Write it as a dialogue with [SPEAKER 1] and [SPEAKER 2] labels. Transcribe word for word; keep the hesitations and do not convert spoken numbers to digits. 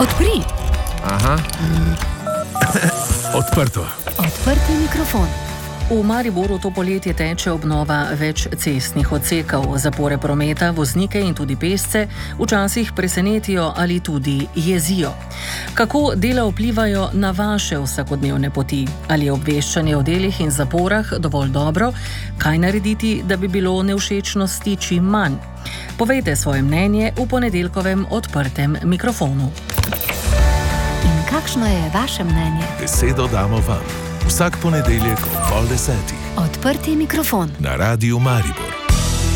[SPEAKER 1] Odpri.
[SPEAKER 2] Aha. Odprto.
[SPEAKER 1] Odprti mikrofon.
[SPEAKER 3] V Mariboru to poletje teče obnova več cestnih odsekov. Zapore prometa, voznike in tudi pešce včasih presenetijo ali tudi jezijo. Kako dela vplivajo na vaše vsakodnevne poti? Ali je obveščanje o delih in zaporah dovolj dobro? Kaj narediti, da bi bilo nevšečnosti čim manj? Povejte svoje mnenje v ponedeljkovem odprtem mikrofonu.
[SPEAKER 1] In kakšno je vaše mnenje?
[SPEAKER 2] Besedo damo vam. Vsak ponedeljek ob pol desetih.
[SPEAKER 1] Odprti mikrofon.
[SPEAKER 2] Na Radiu Maribor.